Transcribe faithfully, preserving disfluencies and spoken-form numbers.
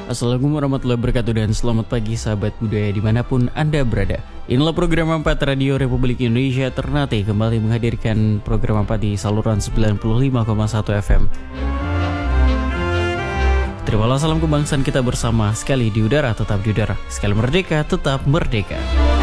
Assalamualaikum warahmatullahi wabarakatuh dan selamat pagi sahabat budaya dimanapun Anda berada. Inilah program empat Radio Republik Indonesia Ternate kembali menghadirkan program empat di saluran sembilan puluh lima koma satu F M. Terimalah salam kebangsaan kita bersama, sekali di udara tetap di udara, sekali merdeka tetap merdeka.